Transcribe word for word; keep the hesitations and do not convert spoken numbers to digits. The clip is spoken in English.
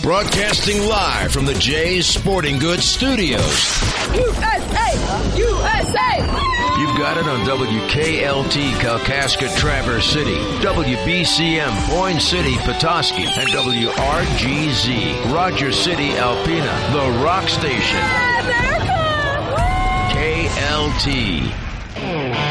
Broadcasting live from the Jay's Sporting Goods Studios. U S A! U S A! You've got it on W K L T Kalkaska Traverse City, W B C M Boyne City Petoskey, and W R G Z Rogers City Alpena, the rock station. K L T.